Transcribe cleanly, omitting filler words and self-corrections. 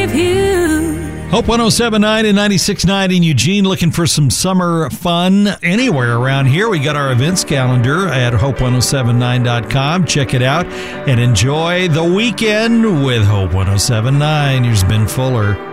Hope 107.9 and 96.9 in Eugene. Looking for some summer fun anywhere around here. We got our events calendar at hope1079.com. Check it out and enjoy the weekend with Hope 107.9. Here's Ben Fuller.